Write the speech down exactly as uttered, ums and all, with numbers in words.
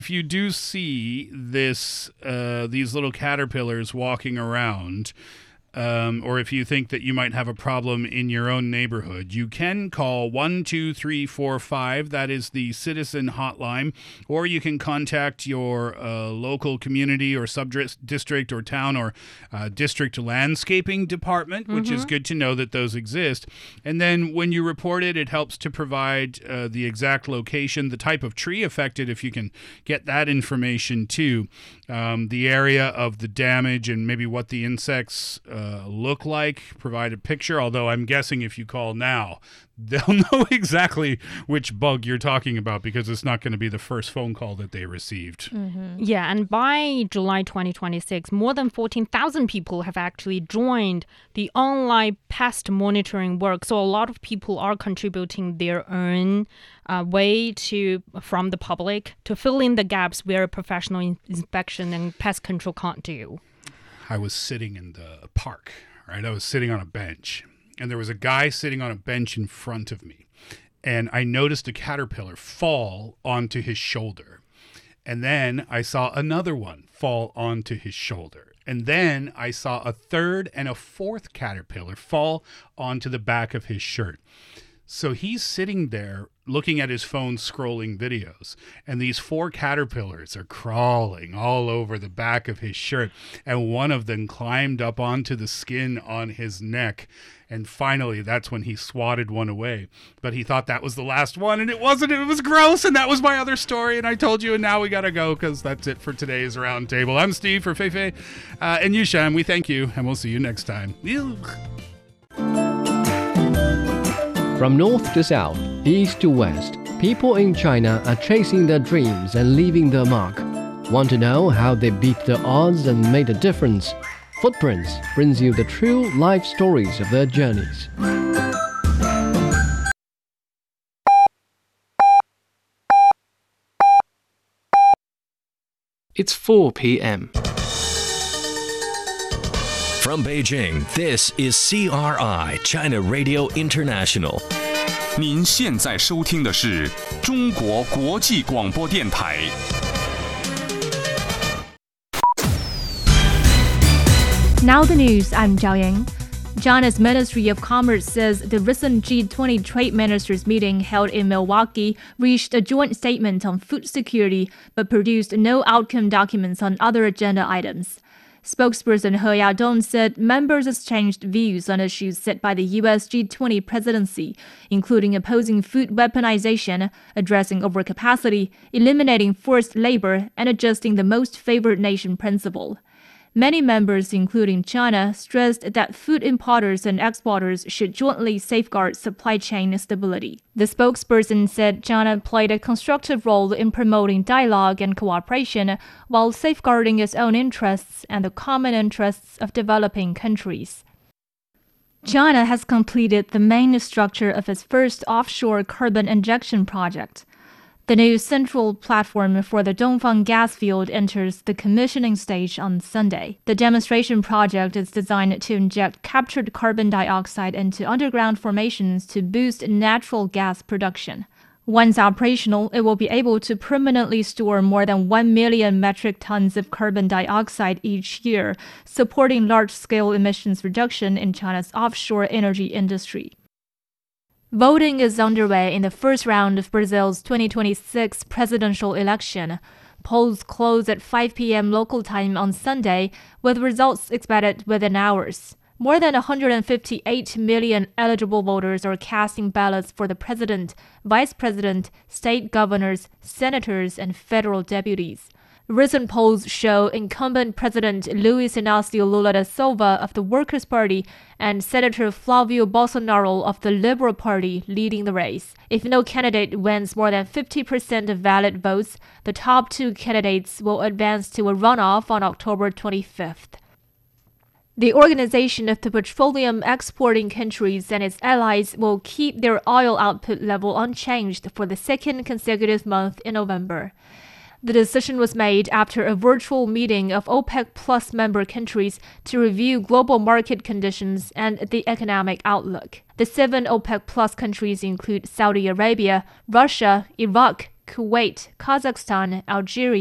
If you do see this, uh, these little caterpillars walking around, um, or if you think that you might have a problem in your own neighborhood, you can call one two three four five. That is the citizen hotline. Or you can contact your uh, local community or sub-district or town or uh, district landscaping department, which mm-hmm. is good to know that those exist. And then when you report it, it helps to provide uh, the exact location, the type of tree affected, if you can get that information too, um, the area of the damage, and maybe what the insects uh, look like, provide a picture, although I'm guessing if you call now, they'll know exactly which bug you're talking about because it's not going to be the first phone call that they received. Mm-hmm. Yeah, and by July twenty twenty-six, more than fourteen thousand people have actually joined the online pest monitoring work. So a lot of people are contributing their own uh, way to from the public to fill in the gaps where professional in- inspection and pest control can't do. I was sitting in the park, right? I was sitting on a bench. And there was a guy sitting on a bench in front of me. And I noticed a caterpillar fall onto his shoulder. And then I saw another one fall onto his shoulder. And then I saw a third and a fourth caterpillar fall onto the back of his shirt. So he's sitting there looking at his phone, scrolling videos, and these four caterpillars are crawling all over the back of his shirt, and one of them climbed up onto the skin on his neck, and finally that's when he swatted one away. But he thought that was the last one, and it wasn't. It was gross, and that was my other story, and I told you, and now we gotta go, because that's it for today's Roundtable. I'm Steve for Feifei, uh, and Yushan. We thank you, and we'll see you next time. From north to south, east to west, people in China are chasing their dreams and leaving their mark. Want to know how they beat the odds and made a difference? Footprints brings you the true life stories of their journeys. It's four p.m. From Beijing, this is C R I, China Radio International. 您现在收听的是中国国际广播电台。 Now the news, I'm Zhao Yang. China's Ministry of Commerce says the recent G twenty trade ministers meeting held in Milwaukee reached a joint statement on food security, but produced no outcome documents on other agenda items. Spokesperson He Yadong said members exchanged views on issues set by the U S G twenty presidency, including opposing food weaponization, addressing overcapacity, eliminating forced labor, and adjusting the most favored nation principle. Many members, including China, stressed that food importers and exporters should jointly safeguard supply chain stability. The spokesperson said China played a constructive role in promoting dialogue and cooperation while safeguarding its own interests and the common interests of developing countries. China has completed the main structure of its first offshore carbon injection project. The new central platform for the Dongfang gas field enters the commissioning stage on Sunday. The demonstration project is designed to inject captured carbon dioxide into underground formations to boost natural gas production. Once operational, it will be able to permanently store more than one million metric tons of carbon dioxide each year, supporting large-scale emissions reduction in China's offshore energy industry. Voting is underway in the first round of Brazil's twenty twenty-six presidential election. Polls close at five p.m. local time on Sunday, with results expected within hours. More than one hundred fifty-eight million eligible voters are casting ballots for the president, vice president, state governors, senators, and federal deputies. Recent polls show incumbent President Luiz Inácio Lula da Silva of the Workers' Party and Senator Flávio Bolsonaro of the Liberal Party leading the race. If no candidate wins more than fifty percent of valid votes, the top two candidates will advance to a runoff on October twenty-fifth. The Organization of the Petroleum Exporting Countries and its allies will keep their oil output level unchanged for the second consecutive month in November. The decision was made after a virtual meeting of OPEC Plus member countries to review global market conditions and the economic outlook. The seven OPEC Plus countries include Saudi Arabia, Russia, Iraq, Kuwait, Kazakhstan, Algeria,